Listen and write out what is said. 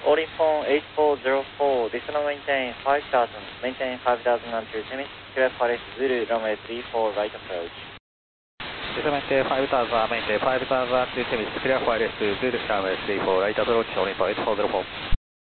Olinphone 8404, this number maintain 5000 until Semis, clear for Zulu, runway 34, right approach. Maintain 5000, maintain 5000 to Semis, clear for Zulu, runway 34, right approach, Olinphone 8404.